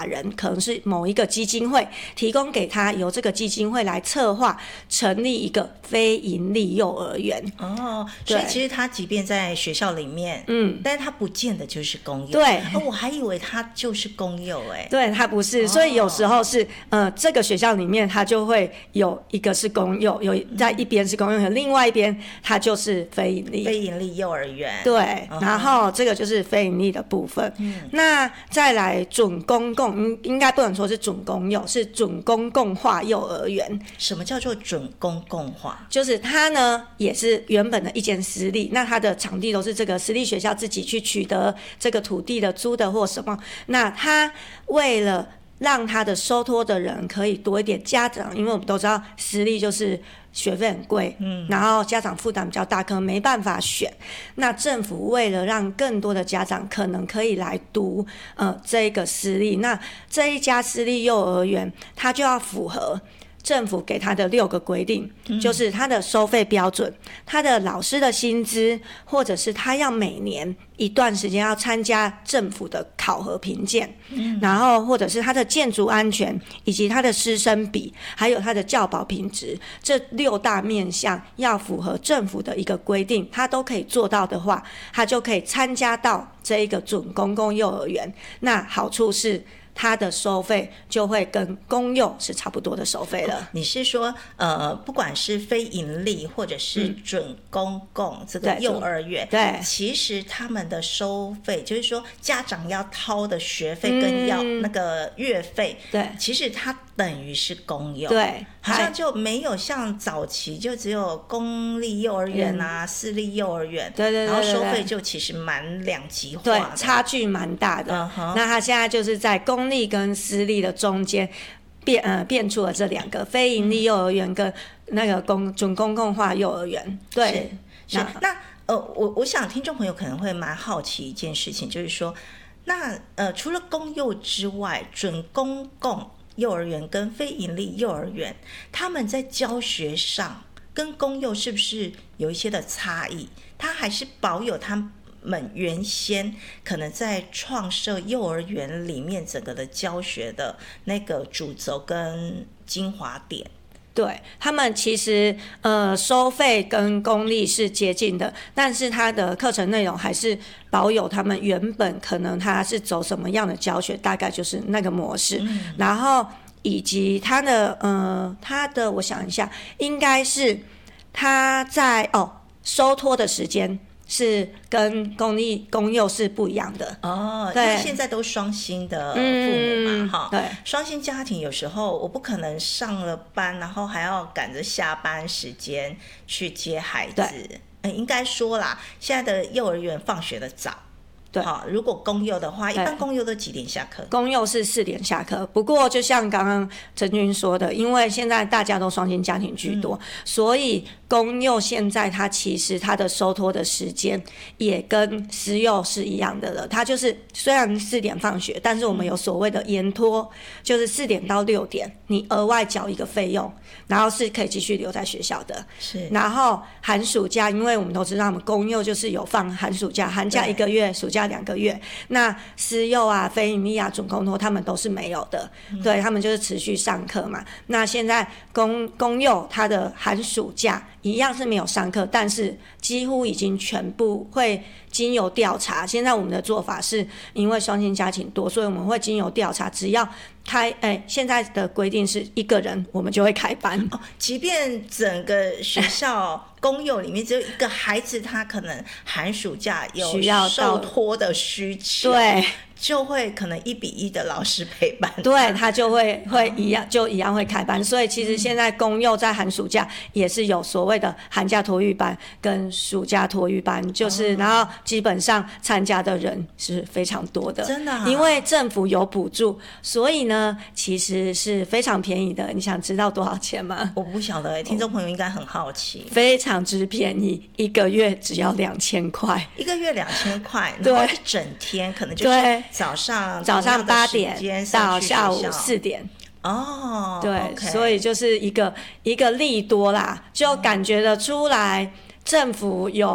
法人，可能是某一个基金会提供给他，由这个基金会来策划成立一个非营利幼儿园。 所以其实他即便在学校里面，但是他不见得就是公幼。 对， 我还以为他就是公幼对，他不是，所以有时候是这个学校里面他就会有一个是公幼，有在一边是公幼，另外一边它就是非营利幼儿园。 对，然后这个就是非营利的部分。那再来准公共，应该不能说是准公幼，是准公共化幼儿园。 什么叫做准公共化？ 就是它呢也是原本的一间私立，那它的场地都是这个私立学校自己去取得这个土地的租的或什么，那它为了让他的收托的人可以多一点，家长因为我们都知道私立就是学费很贵，然后家长负担比较大，可能没办法选。那政府为了让更多的家长可能可以来读这个私立，那这一家私立幼儿园它就要符合政府给他的6个规定，就是他的收费标准，他的老师的薪资，或者是他要每年一段时间要参加政府的考核评鉴，然后或者是他的建筑安全，以及他的师生比，还有他的教保品质，这6大面向要符合政府的一个规定，他都可以做到的话，他就可以参加到这一个准公共幼儿园。那好处是它的收费就会跟公幼是差不多的收费了。 你是说不管是非盈利或者是准公共这个幼儿园， 对， 其实他们的收费就是说家长要掏的学费跟要那个月费， 对， 其实它等于是公幼， 对， 好像就没有像早期就只有公立幼儿园啊、私立幼儿园， 对， 然后收费就其实蛮两极化的， 对，差距蛮大的。那他现在就是在公立跟私立的中间变出了这2个非营利幼儿园跟那个准公共化幼儿园。对， 是那我想听众朋友可能会蛮好奇一件事情，就是说，那除了公幼之外，准公共幼儿园跟非营利幼儿园，他们在教学上跟公幼是不是有一些的差异？它还是保有他们原先可能在创设幼儿园里面整个的教学的那个主轴跟精华点？ 对，他们其实收费跟公立是接近的，但是它的课程内容还是保有他们原本可能它是走什么样的教学，大概就是那个模式。然后以及它的我想一下，应该是它在收托的时间是跟公幼是不一样的因为现在都双薪的父母嘛， 对， 双薪家庭有时候我不可能上了班，然后还要赶着下班时间去接孩子。应该说啦，现在的幼儿园放学的早。对，如果公幼的话，一般公幼都几点下课？ 公幼是4点下课。不过就像刚刚陈君说的，因为现在大家都双薪家庭居多，所以公幼现在它其实它的收托的时间也跟私幼是一样的了。它就是虽然4点放学，但是我们有所谓的延托，就是4点到6点，你额外缴一个费用，然后是可以继续留在学校的。 是。 然后寒暑假，因为我们都知道，我们公幼就是有放寒暑假，寒假1个月，暑假2个月。那私幼啊、非营利啊、准公托他们都是没有的，对，他们就是持续上课嘛。那现在公幼它的寒暑假一样是没有上课，但是几乎已经全部会经由调查。现在我们的做法是因为双薪家庭多，所以我们会经由调查，只要现在的规定是1个人，我们就会开班。 即便整个学校公幼里面只有1个孩子，他可能寒暑假有受托的需求， 对， 就会可能1比1的老师陪伴， 对，他就会一样会开班。所以其实现在公幼在寒暑假也是有所谓的寒假托育班跟暑假托育班，就是然后基本上参加的人是非常多的， 真的因为政府有补助，所以呢其实是非常便宜的。你想知道多少钱吗？ 我不晓得，听众朋友应该很好奇。 非常之便宜，1个月只要2000块 ，1个月2000块，然后一整天可能就是早上 8点到下午4点。对， okay. 所以就是一个利多啦，就感觉得出来政府有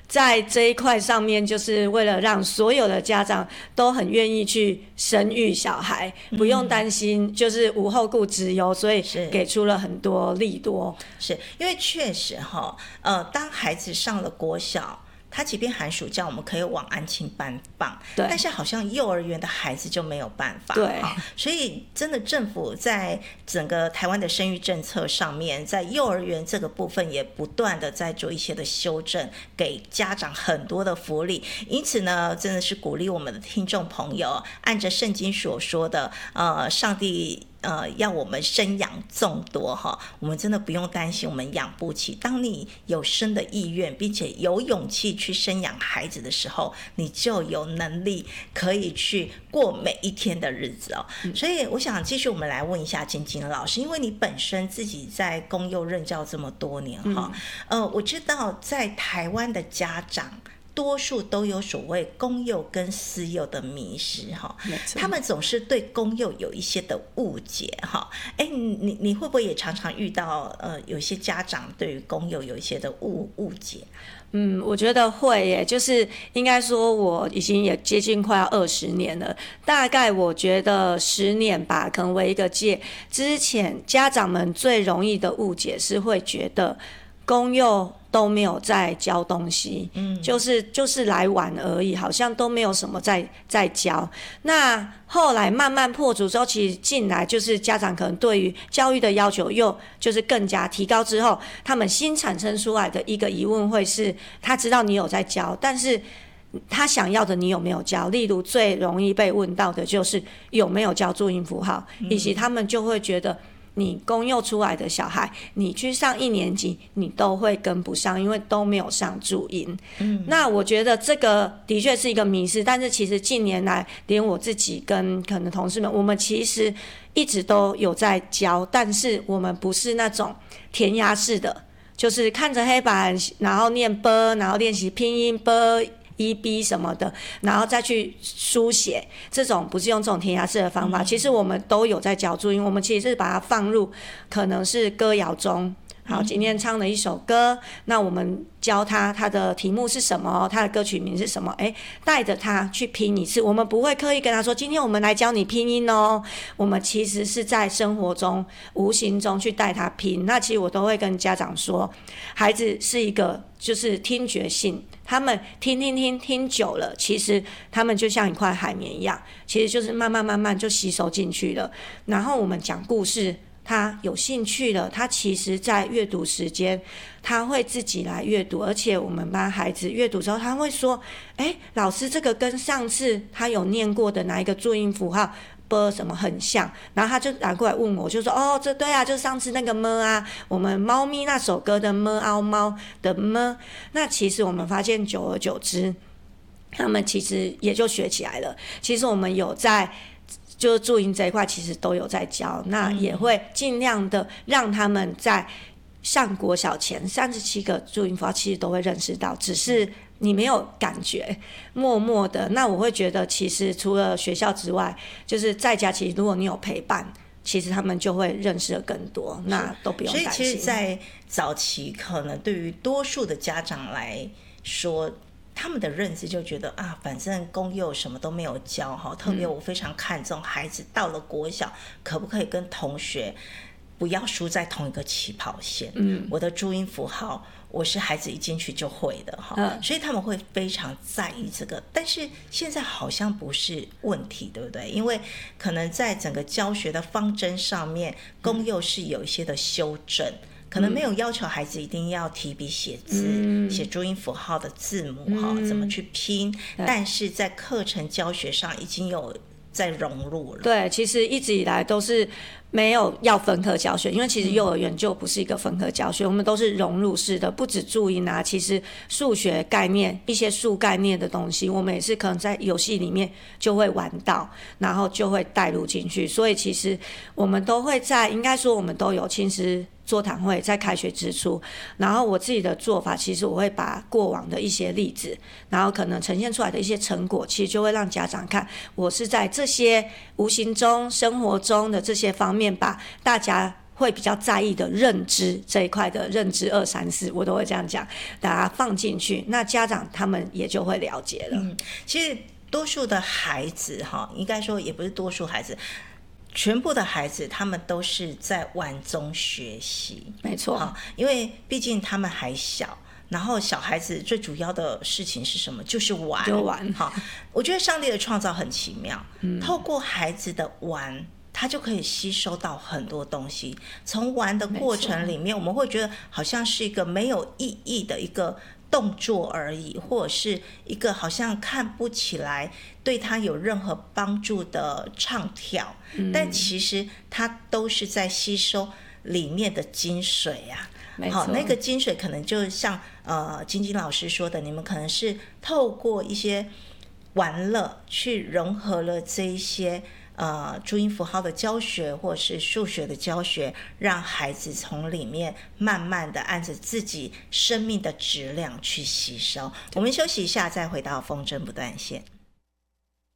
在这一块上面，就是为了让所有的家长都很愿意去生育小孩，不用担心就是无后顾之忧，所以给出了很多利多。 是因为确实当孩子上了国小，他即便寒暑假我们可以往安亲班放，但是好像幼儿园的孩子就没有办法。 对， 所以真的政府在整个台湾的生育政策上面，在幼儿园这个部分也不断的在做一些的修正，给家长很多的福利。因此呢，真的是鼓励我们的听众朋友，按着圣经所说的，上帝要我们生养众多我们真的不用担心我们养不起。当你有生的意愿，并且有勇气去生养孩子的时候，你就有能力可以去过每一天的日子所以我想继续我们来问一下晶晶老师，因为你本身自己在公幼任教这么多年我知道在台湾的家长多数都有所谓公幼跟私幼的迷失他们总是对公幼有一些的误解你会不会也常常遇到有些家长对于公幼有一些的误解？ 我觉得会耶，就是应该说我已经也接近快要20年了，大概我觉得10年吧，可能为一个界。之前家长们最容易的误解是会觉得公幼都没有在教东西，就是来玩而已，好像都没有什么在教。那后来慢慢破除之后，其实进来就是家长可能对于教育的要求又就是更加提高之后，他们新产生出来的一个疑问会是，他知道你有在教，但是他想要的你有没有教？例如最容易被问到的就是有没有教注音符号，以及他们就会觉得你公幼出来的小孩，你去上1年级你都会跟不上，因为都没有上注音。那我觉得这个的确是一个迷思，但是其实近年来连我自己跟可能同事们，我们其实一直都有在教，但是我们不是那种填鸭式的，就是看着黑板然后念 b， 然后练习拼音 b、EB 什么的，然后再去书写，这种不是用这种填鸭式的方法。其实我们都有在教注音，我们其实是把它放入可能是歌谣中。好，今天唱了一首歌，那我们教他的题目是什么，他的歌曲名是什么，带着他去拼一次。我们不会刻意跟他说今天我们来教你拼音我们其实是在生活中无形中去带他拼。那其实我都会跟家长说，孩子是一个就是听觉性，他们听久了，其实他们就像一块海绵一样，其实就是慢慢就吸收进去了。然后我们讲故事，他有兴趣了，他其实在阅读时间他会自己来阅读，而且我们班孩子阅读之后他会说老师这个跟上次他有念过的哪一个注音符号b 什么很像，然后他就拿过来问我，就说这对啊，就上次那个么啊，我们猫咪那首歌的么嗷猫的么。那其实我们发现久而久之他们其实也就学起来了。其实我们有在就是注音这一块其实都有在教，那也会尽量的让他们在上国小前37个注音符号其实都会认识到，只是你没有感觉，默默的。那我会觉得其实除了学校之外，就是在家其实如果你有陪伴，其实他们就会认识的更多，那都不用担心。 所以其实在早期可能对于多数的家长来说，他们的认知就觉得反正公幼什么都没有教特别我非常看重孩子到了国小可不可以跟同学不要输在同一个起跑线。我的注音符号我是孩子一进去就会的所以他们会非常在意这个。但是现在好像不是问题，对不对？因为可能在整个教学的方针上面，公幼是有一些的修正，可能没有要求孩子一定要提笔写字，写注音符号的字母怎么去拼，但是在课程教学上已经有在融入了。 对，其实一直以来都是没有要分科教学，因为其实幼儿园就不是一个分科教学，我们都是融入式的，不止注音其实数学概念一些数概念的东西我们也是可能在游戏里面就会玩到，然后就会带入进去。所以其实我们都会在，应该说我们都有亲师座谈会在开学之初，然后我自己的做法其实我会把过往的一些例子，然后可能呈现出来的一些成果，其实就会让家长看我是在这些无形中生活中的这些方面把大家会比较在意的认知这一块的认知2、3、4，我都会这样讲，大家放进去，那家长他们也就会了解了。 其实多数的孩子应该说也不是多数孩子，全部的孩子他们都是在玩中学习， 没错， 因为毕竟他们还小，然后小孩子最主要的事情是什么？就是玩。我觉得上帝的创造很奇妙，透过孩子的玩，他就可以吸收到很多东西。从玩的过程里面，我们会觉得好像是一个没有意义的一个动作而已，或者是一个好像看不起来对他有任何帮助的唱跳，但其实他都是在吸收里面的精髓啊。好，那个精髓可能就像晶晶老师说的，你们可能是透过一些玩乐去融合了这一些注音符号的教学或者是数学的教学，让孩子从里面慢慢的按着自己生命的质量去吸收。我们休息一下，再回到风筝不断线。